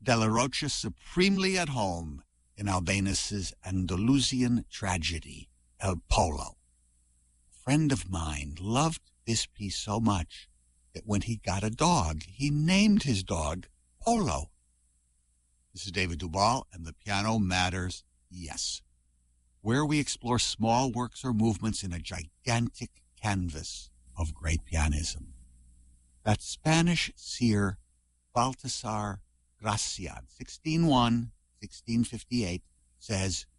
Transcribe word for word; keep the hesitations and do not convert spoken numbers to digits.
Della Rocha supremely at home in Albanus's Andalusian tragedy, El Polo. A friend of mine loved this piece so much that when he got a dog, he named his dog Polo. This is David Duvall, and the piano matters, yes, where we explore small works or movements in a gigantic canvas of great pianism. That Spanish seer Baltasar Gracian, sixteen one, sixteen fifty-eight, says,